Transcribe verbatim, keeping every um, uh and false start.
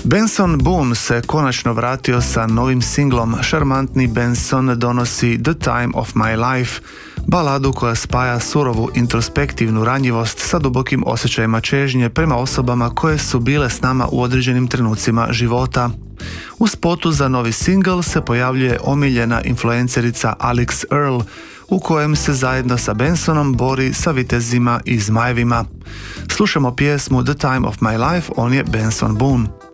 Benson Boone se konačno vratio sa novim singlom. Šarmantni Benson donosi The Time of My Life, baladu koja spaja surovu introspektivnu ranjivost sa dubokim osjećajima čežnje prema osobama koje su bile s nama u određenim trenucima života. U spotu za novi singl se pojavljuje omiljena influencerica Alix Earle, u kojem se zajedno sa Bensonom bori sa vitezima i zmajevima. Slušamo pjesmu The Time of My Life, on je Benson Boone.